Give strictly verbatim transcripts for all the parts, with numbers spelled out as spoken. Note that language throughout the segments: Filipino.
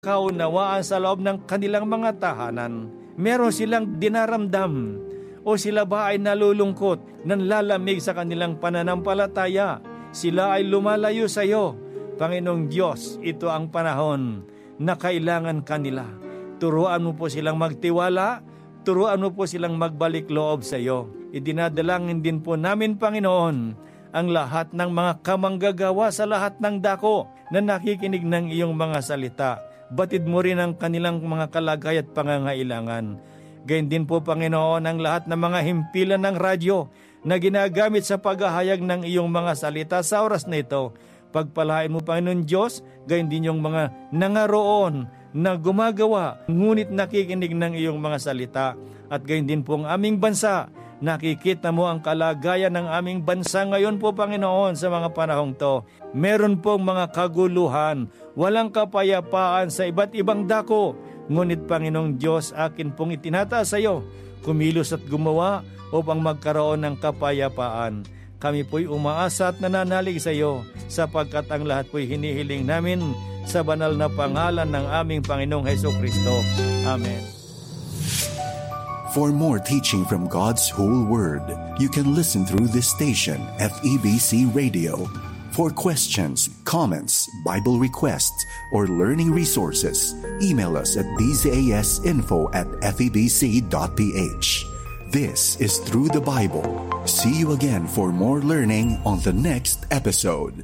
kaunawaan sa loob ng kanilang mga tahanan. Meron silang dinaramdam o sila ba ay nalulungkot, nanlalamig sa kanilang pananampalataya. Sila ay lumalayo sa iyo. Panginoong Diyos, ito ang panahon na kailangan kanila. Turuan mo po silang magtiwala, turuan mo po silang magbalik loob sa iyo. Idinadalangin din po namin, Panginoon, ang lahat ng mga kamanggagawa sa lahat ng dako na nakikinig ng iyong mga salita. Batid mo rin ang kanilang mga kalagay at pangangailangan. Gayun din po, Panginoon, ang lahat ng mga himpilan ng radyo na ginagamit sa paghahayag ng iyong mga salita sa oras na ito. Pagpalain mo, Panginoon Diyos, gayun din yung mga nangaroon na gumagawa, ngunit nakikinig ng iyong mga salita. At gayun din po ang aming bansa. Nakikita mo ang kalagayan ng aming bansa ngayon po, Panginoon, sa mga panahong to. Meron pong mga kaguluhan, walang kapayapaan sa iba't ibang dako. Ngunit, Panginoong Diyos, akin pong itinataas sa iyo, kumilos at gumawa upang magkaroon ng kapayapaan. Kami po'y umaasa at nananalig sa iyo, sapagkat ang lahat po'y hinihiling namin sa banal na pangalan ng aming Panginoong Hesukristo. Amen. For more teaching from God's whole Word, you can listen through this station, F E B C Radio. For questions, comments, Bible requests, or learning resources, email us at d z a s info at f e b c dot p h. This is Through the Bible. See you again for more learning on the next episode.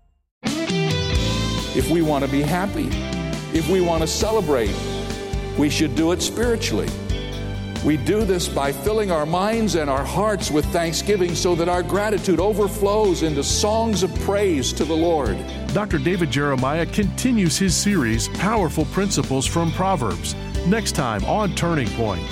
If we want to be happy, if we want to celebrate, we should do it spiritually. We do this by filling our minds and our hearts with thanksgiving so that our gratitude overflows into songs of praise to the Lord. Doctor David Jeremiah continues his series, Powerful Principles from Proverbs, next time on Turning Point.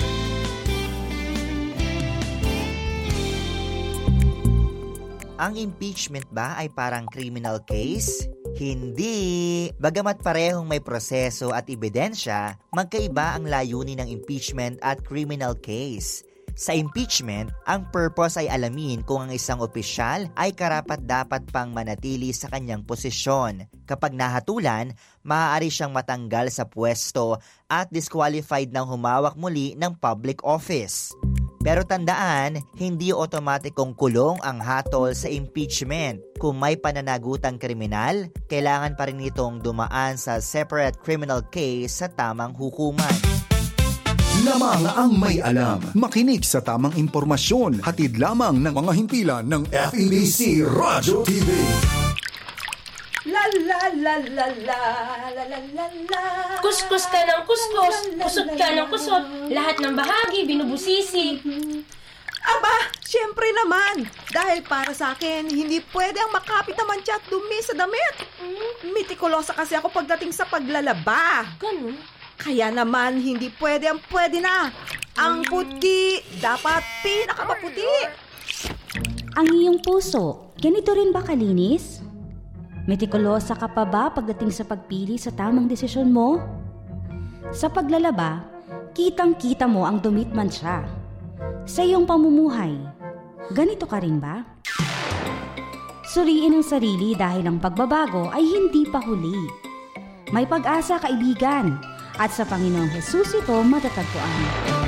Ang impeachment ba ay parang criminal case? Hindi. Bagamat parehong may proseso at ebidensya, magkaiba ang layunin ng impeachment at criminal case. Sa impeachment, ang purpose ay alamin kung ang isang opisyal ay karapat-dapat pang manatili sa kanyang posisyon. Kapag nahatulan, maaari siyang matanggal sa pwesto at disqualified ng humawak muli ng public office. Pero tandaan, hindi otomatikong kulong ang hatol sa impeachment. Kung may pananagutang kriminal, kailangan pa rin itong dumaan sa separate criminal case sa tamang hukuman. Lamang ang may alam. Makinig sa tamang impormasyon. Hatid lamang ng mga himpilan ng F E B C Radyo T V. La la la la la la la la la. Kuskus ka ng kuskus, kusot ka ng kusot, lahat ng bahagi binubusisi. Aba, syempre naman. Dahil para sa akin, hindi pwede ang makapit na mancha at dumi sa damit. Mitikulosa kasi ako pagdating sa paglalaba. Ganun? Kaya naman, hindi pwede ang pwede na. Ang puti, dapat pinakamaputi. Ang iyong puso, ganito rin ba kalinis? Metikulosa ka pa ba pagdating sa pagpili sa tamang desisyon mo? Sa paglalaba, kitang-kita mo ang dumit man siya. Sa iyong pamumuhay, ganito ka rin ba? Suriin ang sarili dahil ang pagbabago ay hindi pa huli. May pag-asa, kaibigan, at sa Panginoong Hesus ito matatagpuan.